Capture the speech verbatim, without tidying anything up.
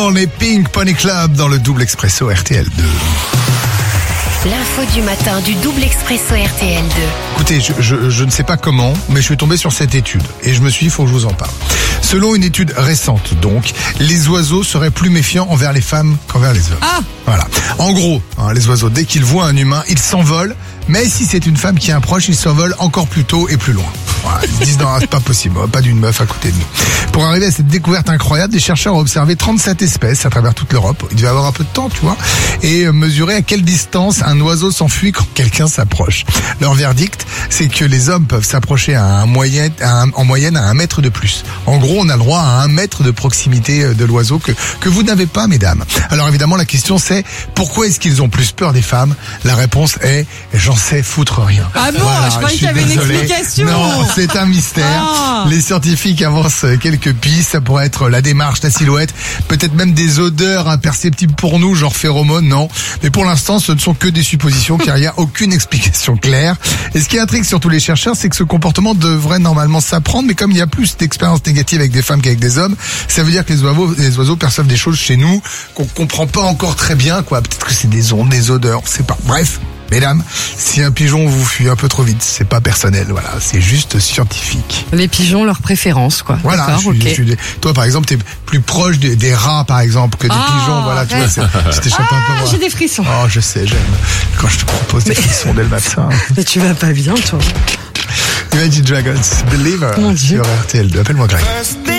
On est Pink Pony Club dans le double expresso R T L deux. L'info du matin du double expresso R T L deux. Écoutez, je, je, je ne sais pas comment, mais je suis tombé sur cette étude et je me suis dit, il faut que je vous en parle. Selon une étude récente, donc, les oiseaux seraient plus méfiants envers les femmes qu'envers les hommes. Ah Voilà. En gros, hein, les oiseaux, dès qu'ils voient un humain, ils s'envolent, mais si c'est une femme qui approche, ils s'envolent encore plus tôt et plus loin. Voilà, ils disent non, c'est pas possible, pas d'une meuf à côté de nous. Pour arriver à cette découverte incroyable, des chercheurs ont observé trente-sept espèces à travers toute l'Europe. Il devait avoir un peu de temps, tu vois, et mesurer à quelle distance un oiseau s'enfuit quand quelqu'un s'approche. Leur verdict, c'est que les hommes peuvent s'approcher à un moyen, à un, en moyenne à un mètre de plus. En gros, on a le droit à un mètre de proximité de l'oiseau que que vous n'avez pas, mesdames. Alors évidemment, la question c'est pourquoi est-ce qu'ils ont plus peur des femmes? La réponse est j'en sais foutre rien. Ah bon, Voilà, je croyais suis qu'il y avait désolé. une explication. Non, c'est un mystère. Ah. Les scientifiques avancent quelques pistes. Ça pourrait être la démarche, la silhouette, peut-être même des odeurs imperceptibles pour nous, genre phéromones, non. Mais pour l'instant, ce ne sont que des suppositions car il n'y a aucune explication claire. Et ce qui intrigue surtout les chercheurs, c'est que ce comportement devrait normalement s'apprendre, mais comme il y a plus d'expériences négatives avec des femmes qu'avec des hommes, ça veut dire que les oiseaux, les oiseaux perçoivent des choses chez nous qu'on comprend pas encore très bien, quoi. Peut-être que c'est des ondes, des odeurs, on sait pas. Bref. Mesdames, si un pigeon vous fuit un peu trop vite, c'est pas personnel, voilà, c'est juste scientifique. Les pigeons, leur préférence, quoi. Voilà, D'accord, je suis, ok. je suis, toi par exemple, t'es plus proche des, des rats par exemple que des Ah, pigeons, voilà, tu vois, arrête. c'est- je t'échappe Ah, un peu. j'ai des frissons. Oh, je sais, j'aime. Quand je te propose des frissons dès le matin. Mais tu vas pas bien, toi. Imagine Dragons, Believer Mon Dieu. sur R T L deux. Appelle-moi Greg.